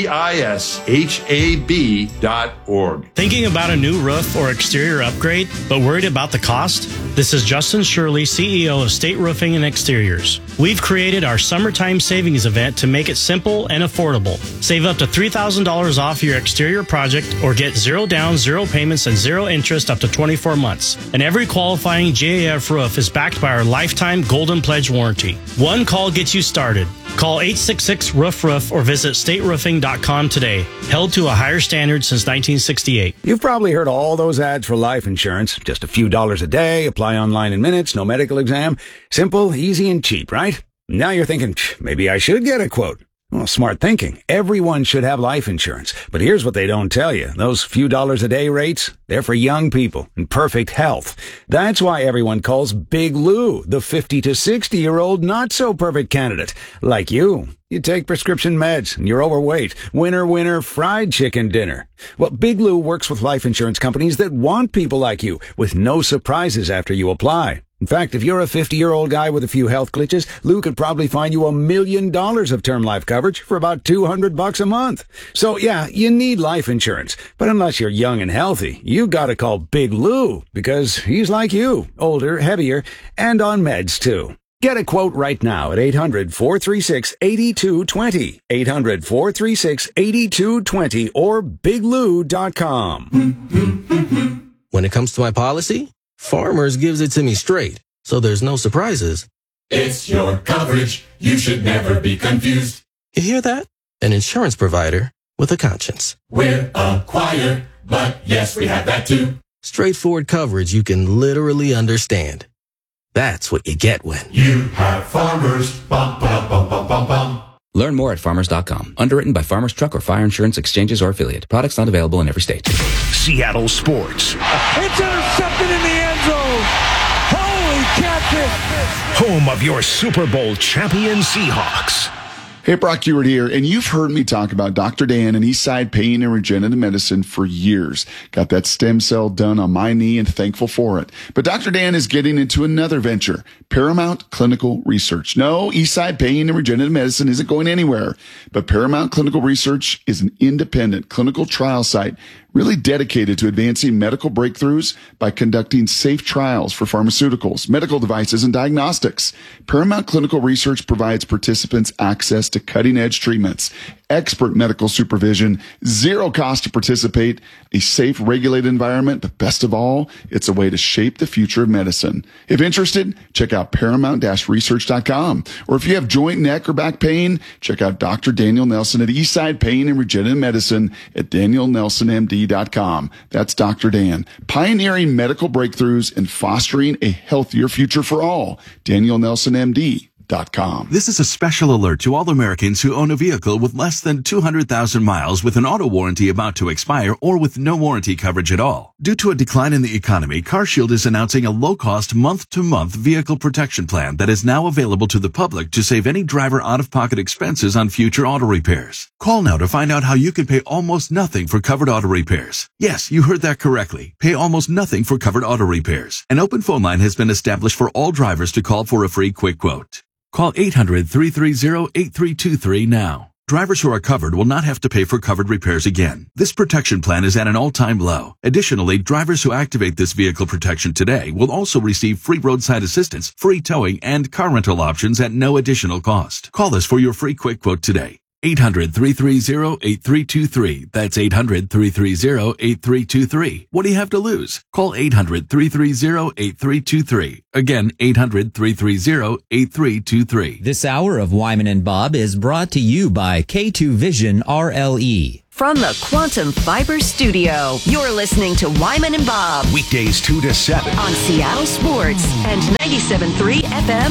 gishab.org. Thinking about a new roof or exterior upgrade, but worried about the cost? This is Justin Shirley, CEO of State Roofing and Exteriors. We've created our summertime savings event to make it simple and affordable. Save up to $3,000 off your exterior project or get 0 down, 0 payments, and 0 interest up to 24 months. And every qualifying GAF roof is backed by our lifetime Golden Pledge warranty. One call gets you started. Call 866-ROOF-ROOF or visit stateroofing.com today. Held to a higher standard since 1968. You've probably heard all those ads for life insurance. Just a few dollars a day, apply online in minutes, no medical exam. Simple, easy, and cheap, right? Now you're thinking, maybe I should get a quote. Well, smart thinking. Everyone should have life insurance. But here's what they don't tell you. Those few dollars a day rates, they're for young people in perfect health. That's why everyone calls Big Lou the 50 to 60-year-old not-so-perfect candidate. Like you. You take prescription meds and you're overweight. Winner, fried chicken dinner. Well, Big Lou works with life insurance companies that want people like you with no surprises after you apply. In fact, if you're a 50-year-old guy with a few health glitches, Lou could probably find you $1 million of term life coverage for about $200 a month. So yeah, you need life insurance. But unless you're young and healthy, you gotta call Big Lou because he's like you, older, heavier, and on meds too. Get a quote right now at 800-436-8220, 800-436-8220, or biglou.com. When it comes to my policy, Farmers gives it to me straight, so there's no surprises. It's your coverage. You should never be confused. You hear that? An insurance provider with a conscience. We're a choir, but yes, we have that too. Straightforward coverage you can literally understand. That's what you get when you have Farmers. Bum, bum, bum, bum, bum, bum. Learn more at farmers.com. Underwritten by Farmers Truck or Fire Insurance Exchanges or affiliate. Products not available in every state. Seattle Sports. It's intercepted in the end zone. Holy catfish. Home of your Super Bowl champion Seahawks. Hey, Brock Ewart here, and you've heard me talk about Dr. Dan and Eastside Pain and Regenerative Medicine for years. Got that stem cell done on my knee and thankful for it. But Dr. Dan is getting into another venture, Paramount Clinical Research. No, Eastside Pain and Regenerative Medicine isn't going anywhere, but Paramount Clinical Research is an independent clinical trial site really dedicated to advancing medical breakthroughs by conducting safe trials for pharmaceuticals, medical devices, and diagnostics. Paramount Clinical Research provides participants access to cutting-edge treatments, expert medical supervision, zero cost to participate, a safe, regulated environment, but best of all, it's a way to shape the future of medicine. If interested, check out paramount-research.com. Or if you have joint, neck, or back pain, check out Dr. Daniel Nelson at Eastside Pain and Regenerative Medicine at DanielNelsonMD.com. That's Dr. Dan, pioneering medical breakthroughs and fostering a healthier future for all. DanielNelsonMD.com. AutoWarranty.com. This is a special alert to all Americans who own a vehicle with less than 200,000 miles with an auto warranty about to expire or with no warranty coverage at all. Due to a decline in the economy, CarShield is announcing a low-cost month-to-month vehicle protection plan that is now available to the public to save any driver out-of-pocket expenses on future auto repairs. Call now to find out how you can pay almost nothing for covered auto repairs. Yes, you heard that correctly. Pay almost nothing for covered auto repairs. An open phone line has been established for all drivers to call for a free quick quote. Call 800-330-8323 now. Drivers who are covered will not have to pay for covered repairs again. This protection plan is at an all-time low. Additionally, drivers who activate this vehicle protection today will also receive free roadside assistance, free towing, and car rental options at no additional cost. Call us for your free quick quote today. 800-330-8323. That's 800-330-8323. What do you have to lose? Call 800-330-8323. Again, 800-330-8323. This hour of Wyman and Bob is brought to you by K2 Vision RLE. From the Quantum Fiber Studio, you're listening to Wyman and Bob. Weekdays 2 to 7. On Seattle Sports and 97.3 FM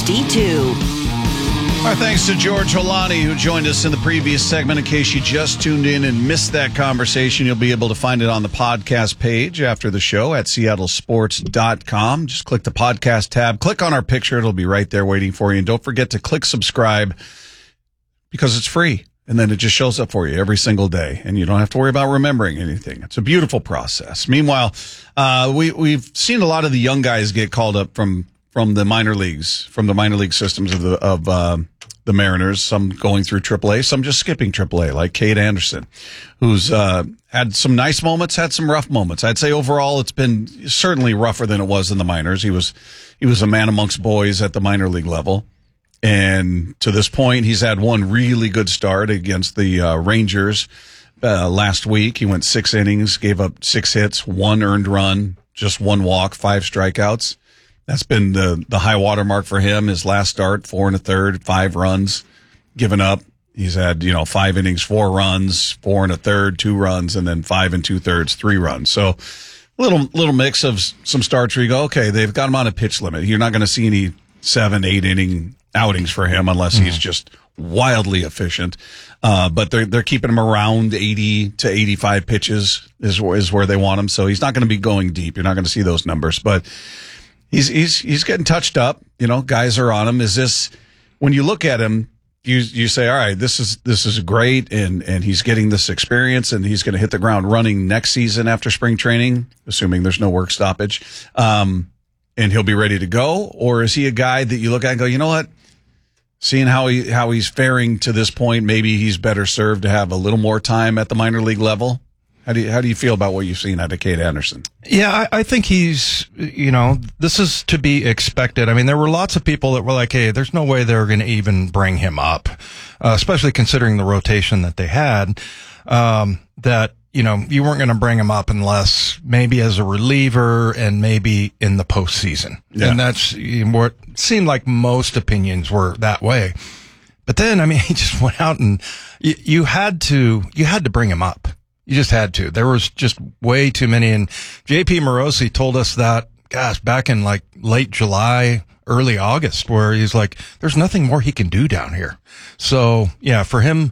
HD2. Our thanks to George Holani, who joined us in the previous segment. In case you just tuned in and missed that conversation, you'll be able to find it on the podcast page after the show at seattlesports.com. Just click the podcast tab. Click on our picture. It'll be right there waiting for you. And don't forget to click subscribe because it's free. And then it just shows up for you every single day. And you don't have to worry about remembering anything. It's a beautiful process. Meanwhile, we've seen a lot of the young guys get called up from the minor leagues, from the minor league systems of the Mariners, some going through AAA, some just skipping AAA, like Cade Anderson, who's had some nice moments, had some rough moments. I'd say overall it's been certainly rougher than it was in the minors. He was a man amongst boys at the minor league level. And to this point, he's had one really good start against the Rangers last week. He went 6 innings, gave up 6 hits, 1 earned run, just 1 walk, 5 strikeouts. That's been the high water mark for him. His last start, 4 1/3, 5 runs given up. He's had, 5 innings, 4 runs, 4 1/3, 2 runs, and then 5 2/3, 3 runs. So little mix of some starts where you go, okay, they've got him on a pitch limit. You're not going to see any 7, 8 inning outings for him unless he's just wildly efficient. But they're keeping him around 80 to 85 pitches is where they want him. So he's not going to be going deep. You're not going to see those numbers, but He's getting touched up. Guys are on him. Is this, when you look at him, you say, all right, this is great, and he's getting this experience, and he's going to hit the ground running next season after spring training, assuming there's no work stoppage, and he'll be ready to go? Or is he a guy that you look at and go, you know what? Seeing how he's faring to this point, maybe he's better served to have a little more time at the minor league level? How do you feel about what you've seen out of Cade Anderson? Yeah, I think he's, this is to be expected. I mean, there were lots of people that were like, hey, there's no way they're going to even bring him up, especially considering the rotation that they had, that, you weren't going to bring him up unless maybe as a reliever and maybe in the postseason. Yeah. And that's what seemed like most opinions were that way. But then, he just went out and you had to bring him up. You just had to. There was just way too many. And JP Morosi told us that, gosh, back in like late July, early August, where he's like, there's nothing more he can do down here. So yeah, for him,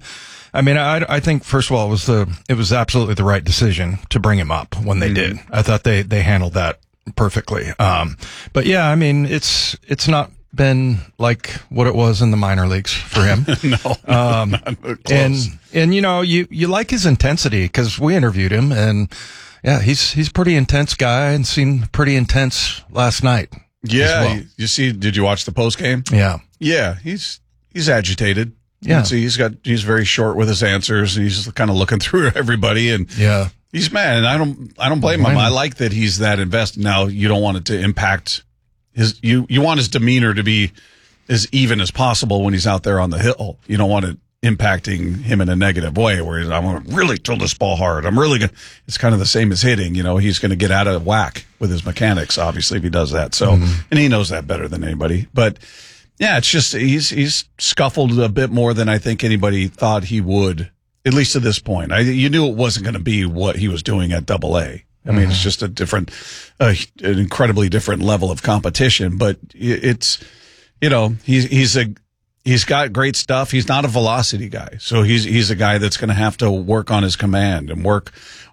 I think first of all, it was absolutely the right decision to bring him up when they did. I thought they handled that perfectly. But yeah, it's not been like what it was in the minor leagues for him. No, not close. And you like his intensity because we interviewed him, and yeah, he's a pretty intense guy and seemed pretty intense last night. Yeah, well. Did you watch the post game? Yeah, he's agitated. Yeah, he's very short with his answers, and he's just kind of looking through everybody, and yeah, he's mad, and I don't blame him. I like that he's that invested. Now you don't want it to impact you want his demeanor to be as even as possible when he's out there on the hill. You don't want it impacting him in a negative way where I'm going to really throw this ball hard. I'm really going to, it's kind of the same as hitting, he's going to get out of whack with his mechanics, obviously, if he does that. So, and he knows that better than anybody, but yeah, it's just, he's scuffled a bit more than I think anybody thought he would, at least to this point. You knew it wasn't going to be what he was doing at AA. It's just an incredibly different level of competition, but it's he's got great stuff. He's not a velocity guy. So he's a guy that's going to have to work on his command and work,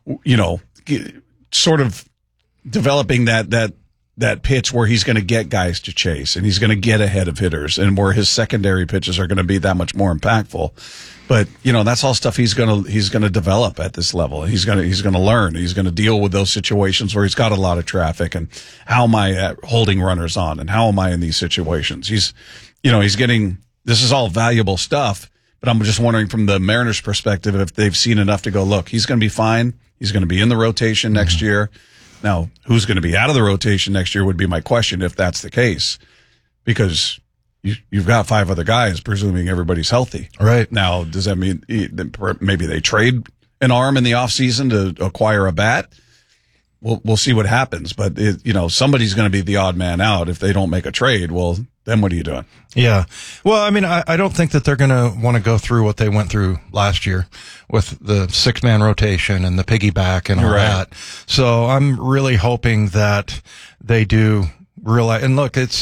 sort of developing that pitch where he's going to get guys to chase and he's going to get ahead of hitters and where his secondary pitches are going to be that much more impactful. But, that's all stuff he's going to develop at this level. He's going to learn. He's going to deal with those situations where he's got a lot of traffic and how am I holding runners on and how am I in these situations? He's getting, this is all valuable stuff, but I'm just wondering from the Mariners perspective, if they've seen enough to go, look, he's going to be fine. He's going to be in the rotation next year. Now, who's going to be out of the rotation next year would be my question if that's the case, because you've got 5 other guys, presuming everybody's healthy. Right. Now, does that mean maybe they trade an arm in the offseason to acquire a bat? We'll see what happens. But, somebody's going to be the odd man out if they don't make a trade. Well, then what are you doing? Yeah. Well, I mean, I don't think that they're going to want to go through what they went through last year with the 6-man rotation and the piggyback and all that. So I'm really hoping that they do realize, and look, it's